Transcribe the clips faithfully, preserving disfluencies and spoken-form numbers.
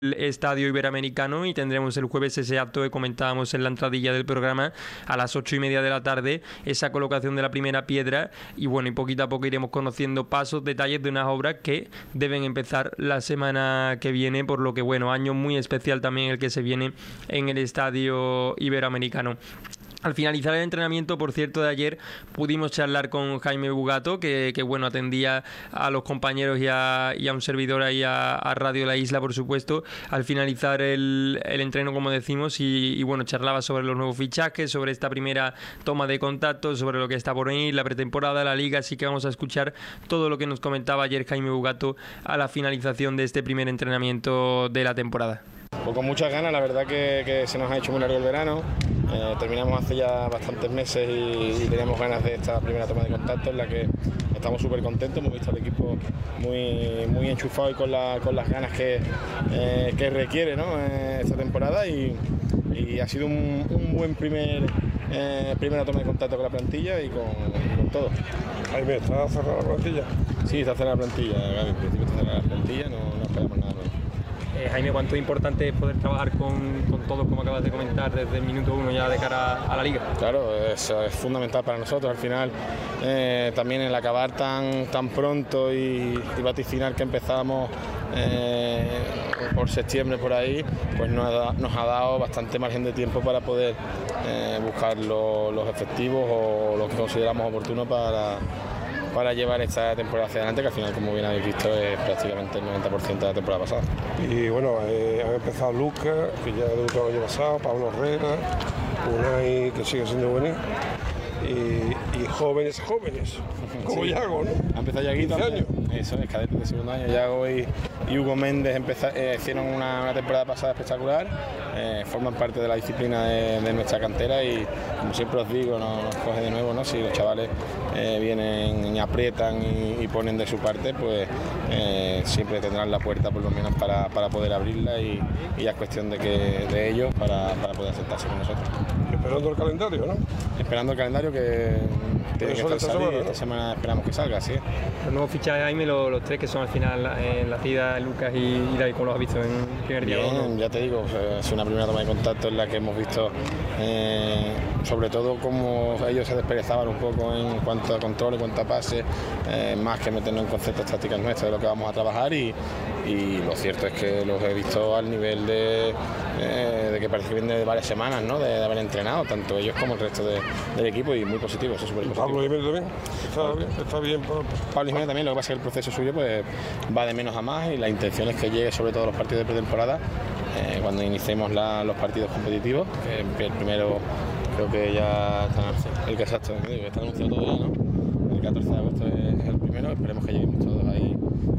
el Estadio Iberoamericano y tendremos el jueves ese acto que comentábamos en la entradilla del programa a las ocho y media de la tarde, esa colocación de la primera piedra y bueno, y poquito a poco iremos conociendo pasos, detalles de unas obras que deben empezar la semana que viene, por lo que bueno, año muy especial también el que se viene en el Estadio Iberoamericano. Al finalizar el entrenamiento, por cierto, de ayer pudimos charlar con Jaime Bugato, que, que bueno, atendía a los compañeros y a, y a un servidor ahí a, a Radio La Isla, por supuesto, al finalizar el, el entreno, como decimos, y, y bueno, charlaba sobre los nuevos fichajes, sobre esta primera toma de contacto, sobre lo que está por venir, la pretemporada, la liga, así que vamos a escuchar todo lo que nos comentaba ayer Jaime Bugato a la finalización de este primer entrenamiento de la temporada. Pues con muchas ganas, la verdad que, que se nos ha hecho muy largo el verano. Eh, terminamos hace ya bastantes meses y, y teníamos ganas de esta primera toma de contacto en la que estamos súper contentos. Hemos visto al equipo muy, muy enchufado y con, la, con las ganas que, eh, que requiere, ¿no? eh, esta temporada y, y ha sido un, un buen primer eh, primera toma de contacto con la plantilla y con, con todo. Jaime, ¿está cerrada la plantilla? Sí, está cerrada la plantilla, Gaby, en principio está cerrada la plantilla, no, no esperamos nada nuevo. Eh, Jaime, ¿cuánto es importante es poder trabajar con, con todos, como acabas de comentar, desde el minuto uno ya de cara a la liga? Claro, eso es fundamental para nosotros. Al final, eh, también el acabar tan, tan pronto y, y vaticinar que empezamos eh, por septiembre por ahí, pues nos ha, nos ha dado bastante margen de tiempo para poder eh, buscar lo, los efectivos o lo que consideramos oportuno para para llevar esta temporada hacia adelante, que al final, como bien habéis visto, es prácticamente el noventa por ciento de la temporada pasada. Y bueno, eh, han empezado Lucas, que ya debutó el año pasado, Pablo Herrera, Unai, que sigue siendo bueno, y, y jóvenes, jóvenes, como sí. Yago, ¿no? Ha empezado Yaguito, años. Eso es, cadete de segundo año, Yago y, y Hugo Méndez empezó, eh, hicieron una, una temporada pasada espectacular, eh, forman parte de la disciplina de, de nuestra cantera y, como siempre os digo, no nos coge de nuevo, ¿no? Si los chavales eh, vienen y aprietan y, y ponen de su parte, pues eh, siempre tendrán la puerta por lo menos para, para poder abrirla y, y ya es cuestión de, que, de ellos para, para poder aceptarse con nosotros. Esperando el calendario, ¿no? Esperando el calendario que tiene que estar esta salir, semana, ¿no? Esta semana esperamos que salga, sí. Los nuevos fichajes, Jaime, los, los tres que son al final en la cida, Lucas y, y David, como los has visto en el primer día. Bien, ¿no? ya te digo, es una primera toma de contacto en la que hemos visto eh, sobre todo cómo ellos se desperezaban un poco en cuanto a control, en cuanto a pase, eh, más que meternos en conceptos tácticas nuestras de lo que vamos a trabajar y, y lo cierto es que los he visto al nivel de, eh, de que parece que vienen de varias semanas, ¿no? de, de haber entrenado, tanto ellos como el resto de, del equipo y muy positivo, eso es súper positivo. Pablo Jiménez también, está bien, está bien. Pablo Jiménez también, lo que pasa es que el proceso suyo pues va de menos a más y la intención es que llegue sobre todo a los partidos de pretemporada eh, cuando iniciemos la, los partidos competitivos, que el primero creo que ya está, el que exacto, digo, está anunciado todo ya, ¿no? El catorce de agosto es el primero, esperemos que lleguemos todos ahí,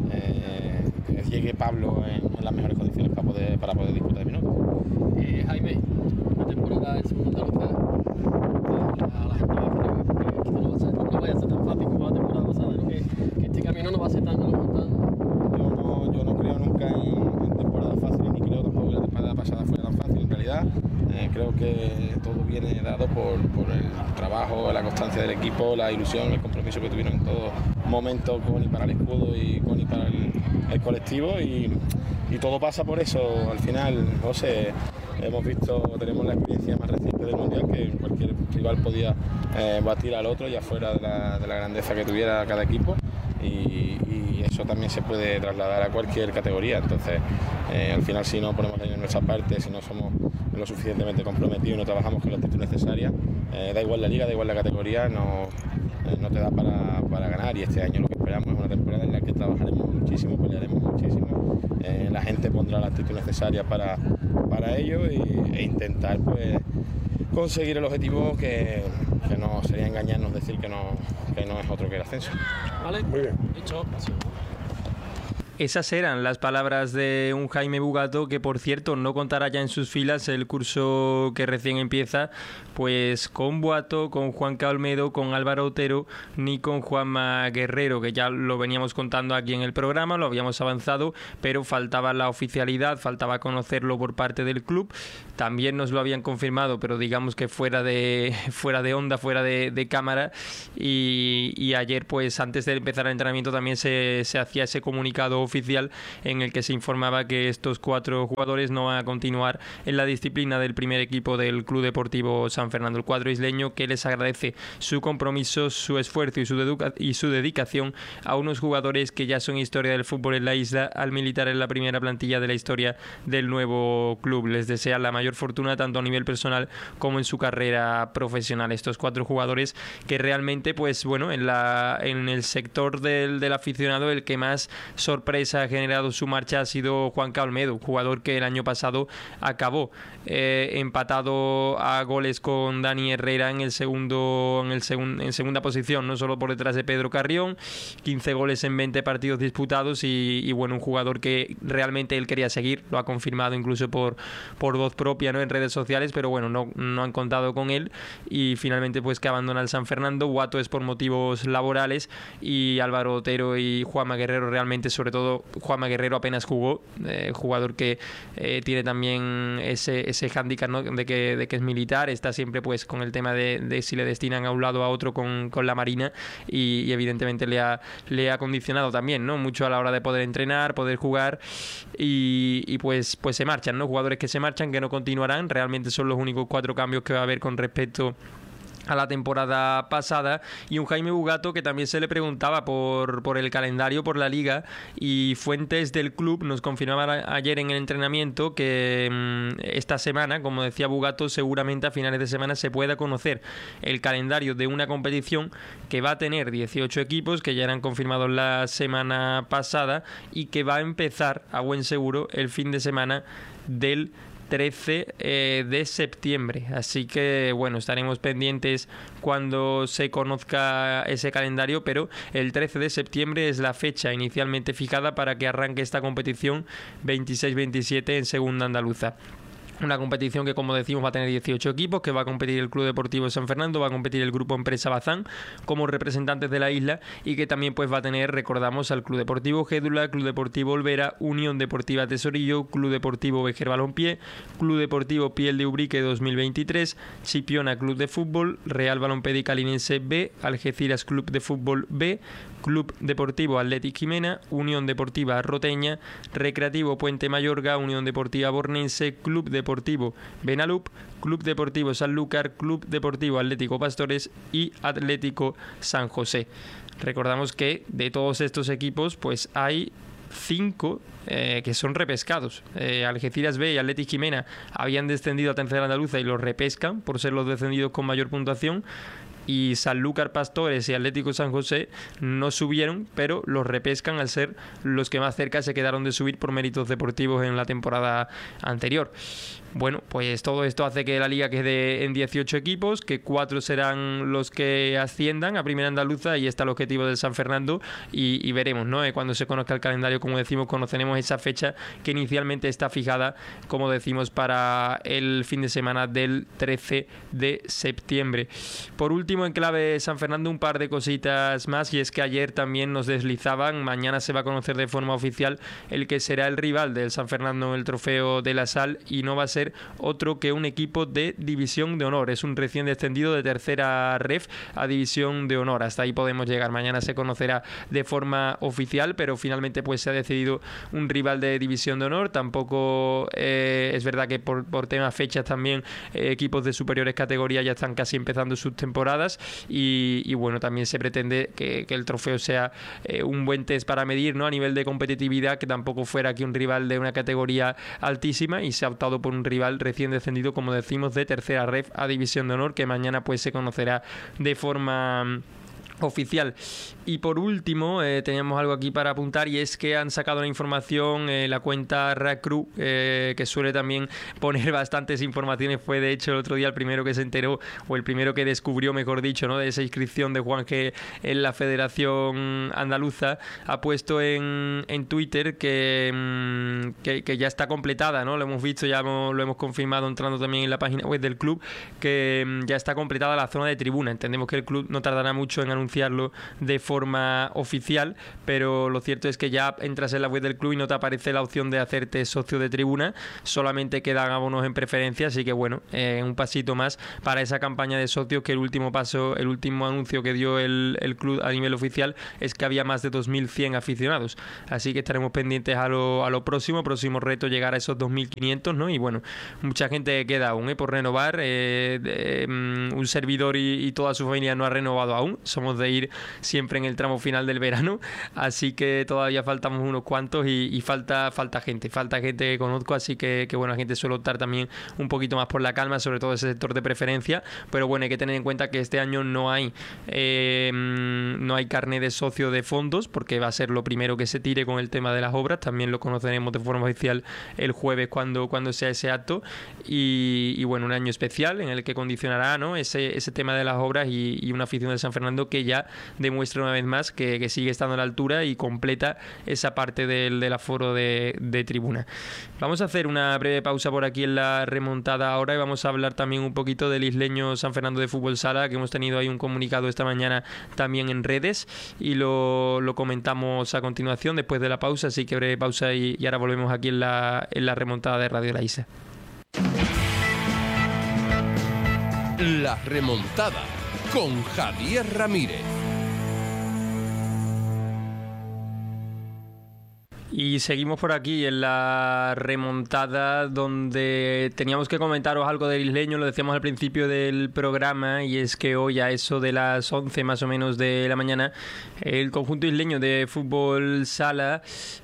eh, que llegue Pablo en, en las mejores condiciones para poder, para poder disputar minutos. Eh, Jaime, una temporada en segunda Andalucía, a la gente que, que, que no, va a ser, no vaya a ser tan fácil como la temporada pasada, ¿no? que, que este camino no va a ser tan, tan... Yo no, yo no creo nunca en, en temporadas fáciles, ni creo tampoco que la temporada pasada fuera tan fácil. En realidad, eh, creo que todo viene dado por, por el trabajo, la constancia del equipo, la ilusión, el compromiso que tuvieron en todo momento con y para el escudo y con y para el, el colectivo y, y todo pasa por eso. Al final, José, hemos visto, tenemos la experiencia más reciente del Mundial que cualquier rival podía eh, batir al otro ya fuera de la, de la grandeza que tuviera cada equipo y, y eso también se puede trasladar a cualquier categoría. Entonces, eh, al final, si no ponemos en nuestra parte, si no somos lo suficientemente comprometidos y no trabajamos con la actitud necesaria, eh, da igual la liga, da igual la categoría, no, eh, no te da para, para ganar. Y este año lo que esperamos es una temporada en la que trabajaremos muchísimo, pelearemos muchísimo, eh, la gente pondrá la actitud necesaria para, para ello y, e intentar pues conseguir el objetivo que, que no sería engañarnos decir que no, que no es otro que el ascenso. Vale, muy bien. Dicho, Esas eran las palabras de un Jaime Bugato que, por cierto, no contará ya en sus filas el curso que recién empieza, pues con Boato, con Juanca Olmedo, con Álvaro Otero, ni con Juanma Guerrero, que ya lo veníamos contando aquí en el programa, lo habíamos avanzado, pero faltaba la oficialidad, faltaba conocerlo por parte del club. También nos lo habían confirmado, pero digamos que fuera de fuera de onda, fuera de, de cámara. Y, y ayer, pues antes de empezar el entrenamiento, también se, se hacía ese comunicado oficial en el que se informaba que estos cuatro jugadores no van a continuar en la disciplina del primer equipo del Club Deportivo San Fernando. El cuadro isleño que les agradece su compromiso, su esfuerzo y su, deduca- y su dedicación a unos jugadores que ya son historia del fútbol en la isla al militar en la primera plantilla de la historia del nuevo club. Les desea la mayor fortuna tanto a nivel personal como en su carrera profesional. Estos cuatro jugadores que realmente, pues bueno, en, la, en el sector del, del aficionado el que más sorpresa ha generado su marcha ha sido Juanca Olmedo, jugador que el año pasado acabó eh, empatado a goles con Dani Herrera en el segundo en el segun, en segunda posición, no solo por detrás de Pedro Carrión, quince goles en veinte partidos disputados y, y bueno, un jugador que realmente él quería seguir, lo ha confirmado incluso por, por voz propia, ¿no?, en redes sociales, pero bueno, no, no han contado con él y finalmente pues que abandona el San Fernando. Guato es por motivos laborales y Álvaro Otero y Juanma Guerrero realmente, sobre todo Juanma Guerrero apenas jugó, eh, jugador que eh, tiene también ese, ese hándicap, ¿no?, de que, de que es militar, está siempre pues con el tema de, de si le destinan a un lado o a otro con, con la Marina y, y evidentemente le ha, le ha condicionado también, ¿no?, mucho a la hora de poder entrenar, poder jugar y, y pues, pues se marchan, ¿no?, jugadores que se marchan, que no continuarán, realmente son los únicos cuatro cambios que va a haber con respecto a la temporada pasada. Y un Jaime Bugato que también se le preguntaba por, por el calendario, por la liga, y fuentes del club nos confirmaban ayer en el entrenamiento que mmm, esta semana, como decía Bugato, seguramente a finales de semana se pueda conocer el calendario de una competición que va a tener dieciocho equipos, que ya eran confirmados la semana pasada y que va a empezar a buen seguro el fin de semana del trece eh, de septiembre, así que bueno, estaremos pendientes cuando se conozca ese calendario, pero el trece de septiembre es la fecha inicialmente fijada para que arranque esta competición veintiséis veintisiete en segunda andaluza. Una competición que, como decimos, va a tener dieciocho equipos, que va a competir el Club Deportivo San Fernando, va a competir el Grupo Empresa Bazán como representantes de la isla y que también pues va a tener, recordamos, al Club Deportivo Gédula, Club Deportivo Olvera, Unión Deportiva Tesorillo, Club Deportivo Vejer Balompié, Club Deportivo Piel de Ubrique dos mil veintitrés, Chipiona Club de Fútbol, Real Balompédica Calinense B, Algeciras Club de Fútbol B, Club Deportivo Athletic Jimena, Unión Deportiva Roteña, Recreativo Puente Mayorga, Unión Deportiva Bornense, Club Deportivo Benalup, Club Deportivo Sanlúcar, Club Deportivo Atlético Pastores y Atlético San José. Recordamos que de todos estos equipos pues hay cinco eh, que son repescados. eh, Algeciras B y Athletic Jimena habían descendido a tercera andaluza y los repescan por ser los descendidos con mayor puntuación, y Sanlúcar, Pastores y Atlético San José no subieron, pero los repescan al ser los que más cerca se quedaron de subir por méritos deportivos en la temporada anterior. Bueno, pues todo esto hace que la liga quede en dieciocho equipos, que cuatro serán los que asciendan a primera andaluza y está el objetivo del San Fernando y, y veremos, ¿no? Eh, cuando se conozca el calendario, como decimos, conoceremos esa fecha que inicialmente está fijada, como decimos, para el fin de semana del trece de septiembre. Por último, en clave San Fernando, un par de cositas más, y es que ayer también nos deslizaban, mañana se va a conocer de forma oficial el que será el rival del San Fernando en el Trofeo de la Sal, y no va a ser otro que un equipo de División de Honor. Es un recién descendido de tercera ref a División de Honor. Hasta ahí podemos llegar. Mañana se conocerá de forma oficial, pero finalmente pues se ha decidido un rival de División de Honor. Tampoco eh, es verdad que por, por temas fechas también eh, equipos de superiores categorías ya están casi empezando sus temporadas y, y bueno, también se pretende que, que el trofeo sea eh, un buen test para medir, ¿no?, a nivel de competitividad, que tampoco fuera aquí un rival de una categoría altísima, y se ha optado por un rival recién descendido, como decimos, de tercera ref a División de Honor, que mañana pues se conocerá de forma oficial. Y por último, eh, teníamos algo aquí para apuntar, y es que han sacado la información, eh, la cuenta Racru, eh, que suele también poner bastantes informaciones, fue de hecho el otro día el primero que se enteró, o el primero que descubrió, mejor dicho, ¿no?, de esa inscripción de Juan G en la Federación Andaluza. Ha puesto en, en Twitter que, mmm, que, que ya está completada, ¿no? Lo hemos visto, ya hemos, lo hemos confirmado entrando también en la página web del club, que mmm, ya está completada la zona de tribuna. Entendemos que el club no tardará mucho en anunciar anunciarlo de forma oficial, pero lo cierto es que ya entras en la web del club y no te aparece la opción de hacerte socio de tribuna, solamente quedan abonos en preferencia, así que bueno, eh, un pasito más para esa campaña de socios, que el último paso, el último anuncio que dio el, el club a nivel oficial es que había más de dos mil cien aficionados, así que estaremos pendientes a lo, a lo próximo, próximo reto llegar a esos dos mil quinientos, ¿no? Y bueno, mucha gente queda aún, ¿eh? por renovar, eh, de, um, un servidor y, y toda su familia no ha renovado aún, somos de ir siempre en el tramo final del verano, así que todavía faltamos unos cuantos y, y falta, falta gente, falta gente que conozco, así que, que bueno, la gente suele optar también un poquito más por la calma, sobre todo ese sector de preferencia, pero bueno, hay que tener en cuenta que este año no hay eh, no hay carné de socio de fondos, porque va a ser lo primero que se tire con el tema de las obras, también lo conoceremos de forma oficial el jueves cuando, cuando sea ese acto, y, y bueno, un año especial en el que condicionará, ¿no? ese, ese tema de las obras y, y una afición de San Fernando que ya demuestra una vez más que, que sigue estando a la altura y completa esa parte del, del aforo de, de tribuna. Vamos a hacer una breve pausa por aquí en la remontada ahora y vamos a hablar también un poquito del Isleño San Fernando de Fútbol Sala, que hemos tenido ahí un comunicado esta mañana también en redes y lo, lo comentamos a continuación después de la pausa, así que breve pausa y, y ahora volvemos aquí en la, en la remontada de Radio La Isla. La remontada con Javier Ramírez. Y seguimos por aquí en la remontada, donde teníamos que comentaros algo del Isleño, lo decíamos al principio del programa, y es que hoy a eso de las once más o menos de la mañana, el conjunto isleño de Fútbol Sala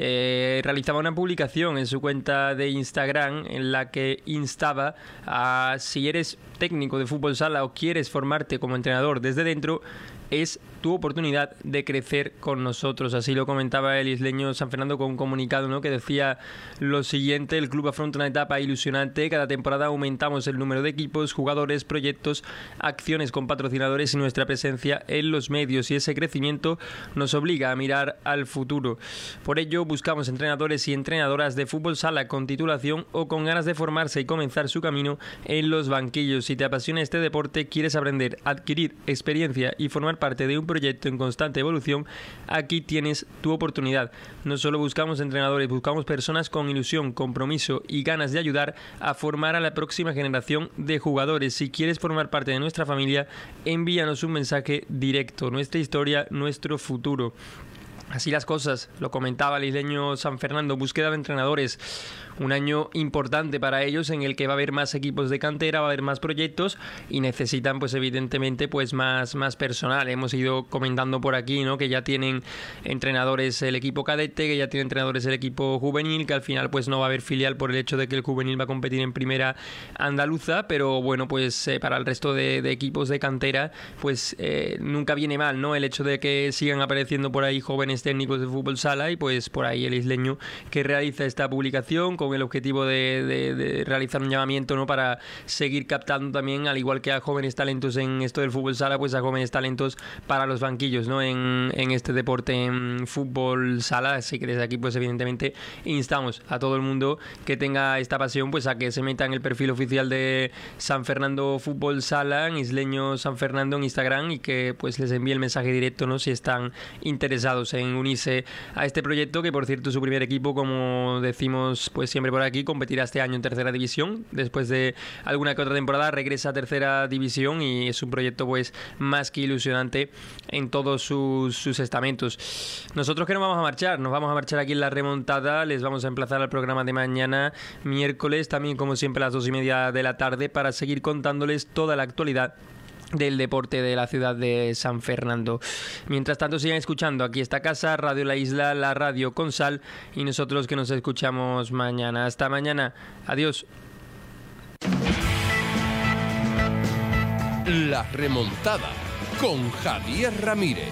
eh, realizaba una publicación en su cuenta de Instagram en la que instaba a, si eres técnico de Fútbol Sala o quieres formarte como entrenador desde dentro, es tu oportunidad de crecer con nosotros. Así lo comentaba el Isleño San Fernando con un comunicado, ¿no?, que decía lo siguiente: el club afronta una etapa ilusionante, cada temporada aumentamos el número de equipos, jugadores, proyectos, acciones con patrocinadores y nuestra presencia en los medios, y ese crecimiento nos obliga a mirar al futuro. Por ello buscamos entrenadores y entrenadoras de fútbol sala con titulación o con ganas de formarse y comenzar su camino en los banquillos. Si te apasiona este deporte, quieres aprender, adquirir experiencia y formar parte de un proyecto en constante evolución, aquí tienes tu oportunidad. No solo buscamos entrenadores, buscamos personas con ilusión, compromiso y ganas de ayudar a formar a la próxima generación de jugadores. Si quieres formar parte de nuestra familia, envíanos un mensaje directo. Nuestra historia, nuestro futuro. Así las cosas, lo comentaba el Isleño San Fernando, búsqueda de entrenadores. Un año importante para ellos en el que va a haber más equipos de cantera, va a haber más proyectos y necesitan, pues evidentemente, pues más, más personal. Hemos ido comentando por aquí, ¿no?, que ya tienen entrenadores el equipo cadete, que ya tienen entrenadores el equipo juvenil, que al final pues no va a haber filial por el hecho de que el juvenil va a competir en primera andaluza, pero bueno, pues eh, para el resto de, de equipos de cantera, pues eh, nunca viene mal, ¿no?, el hecho de que sigan apareciendo por ahí jóvenes técnicos de fútbol sala, y pues por ahí el isleño que realiza esta publicación con el objetivo de, de, de realizar un llamamiento, ¿no?, para seguir captando también, al igual que a jóvenes talentos en esto del fútbol sala, pues a jóvenes talentos para los banquillos, ¿no?, en, en este deporte, en fútbol sala. Así que desde aquí pues evidentemente instamos a todo el mundo que tenga esta pasión pues a que se meta en el perfil oficial de San Fernando Fútbol Sala, en Isleño San Fernando en Instagram, y que pues les envíe el mensaje directo, ¿no?, si están interesados en unirse a este proyecto, que por cierto su primer equipo, como decimos pues siempre por aquí, competirá este año en tercera división. Después de alguna que otra temporada regresa a tercera división y es un proyecto pues más que ilusionante en todos sus, sus estamentos. Nosotros que nos vamos a marchar, nos vamos a marchar aquí en la remontada, les vamos a emplazar al programa de mañana, miércoles, también como siempre a las dos y media de la tarde, para seguir contándoles toda la actualidad del deporte de la ciudad de San Fernando. Mientras tanto, sigan escuchando aquí esta casa, Radio La Isla, la radio con sal, y nosotros que nos escuchamos mañana. Hasta mañana. Adiós. La remontada con Javier Ramírez.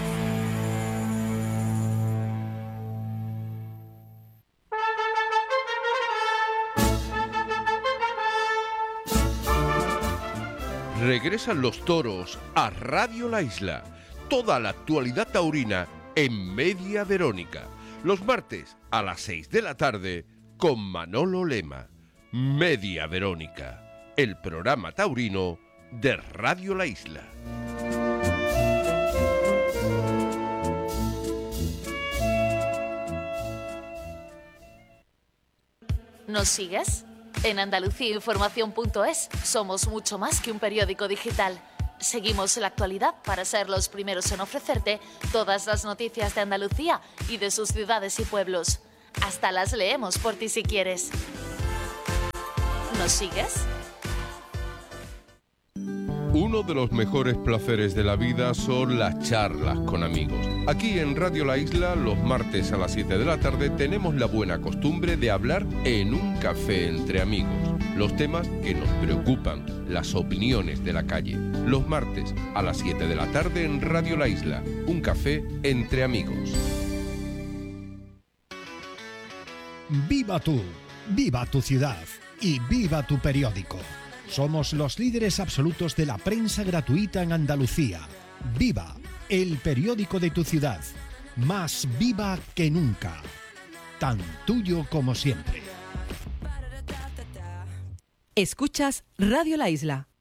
Regresan los toros a Radio La Isla. Toda la actualidad taurina en Media Verónica. Los martes a las seis de la tarde con Manolo Lema. Media Verónica, el programa taurino de Radio La Isla. ¿Nos sigues? En Andalucía Información punto es somos mucho más que un periódico digital. Seguimos la actualidad para ser los primeros en ofrecerte todas las noticias de Andalucía y de sus ciudades y pueblos. Hasta las leemos por ti si quieres. ¿Nos sigues? Uno de los mejores placeres de la vida son las charlas con amigos. Aquí en Radio La Isla, los martes a las siete de la tarde, tenemos la buena costumbre de hablar en un café entre amigos. Los temas que nos preocupan, las opiniones de la calle. Los martes a las siete de la tarde en Radio La Isla, un café entre amigos. Viva tú, viva tu ciudad y viva tu periódico. Somos los líderes absolutos de la prensa gratuita en Andalucía. Viva, el periódico de tu ciudad. Más viva que nunca. Tan tuyo como siempre. Escuchas Radio La Isla.